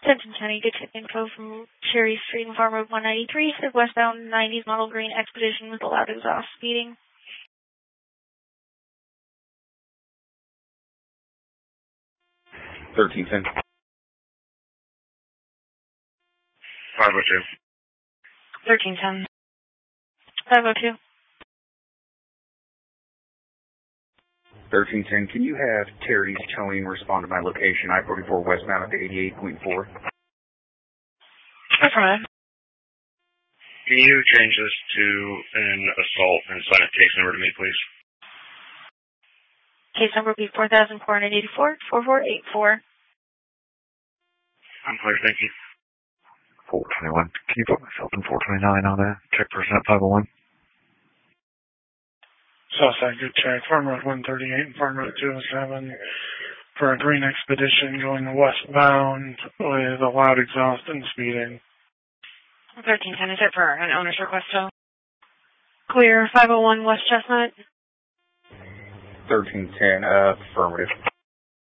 Denton County, good tip info from Cherry Street and Farm Road 193, said westbound 90s model green Expedition with a loud exhaust speeding. $13.10. 502. $13.10. 502. $13.10. Can you have Terry's Towing respond to my location, I-44 westbound at 88.4? That's right. Can you change this to an assault and sign a case number to me, please? Case number will be 4484-4484. I'm clear, thank you. 421. Can you put myself in 429 on that? Check person at 501. Southside, good check. Farm Road 138 and Farm Road 207 for a green Expedition going westbound with a loud exhaust and speeding. 1310, is it for an owner's request tow? Clear, 501 West Chestnut. 1310, affirmative.